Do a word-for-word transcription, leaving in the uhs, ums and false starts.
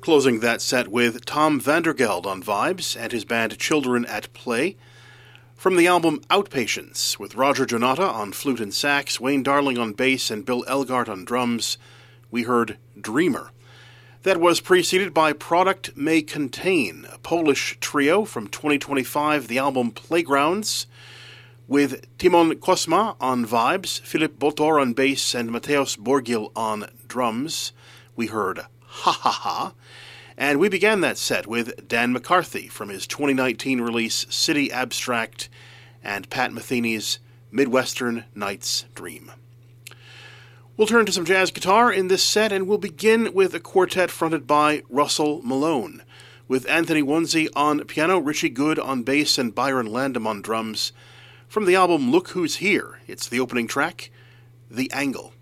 Closing that set with Tom Vandergeld on vibes and his band Children at Play. From the album Outpatients, with Roger Jonata on flute and sax, Wayne Darling on bass, and Bill Elgart on drums, we heard Dreamer. That was preceded by Product May Contain, a Polish trio from twenty twenty-five, the album Playgrounds, with Timon Kosma on vibes, Filip Botor on bass, and Mateusz Borgil on drums. We heard Ha Ha Ha. And we began that set with Dan McCarthy from his twenty nineteen release City Abstract and Pat Metheny's Midwestern Night's Dream. We'll turn to some jazz guitar in this set, and we'll begin with a quartet fronted by Russell Malone, with Anthony Wonsey on piano, Richie Good on bass, and Byron Landam on drums. From the album Look Who's Here, it's the opening track, The Angle.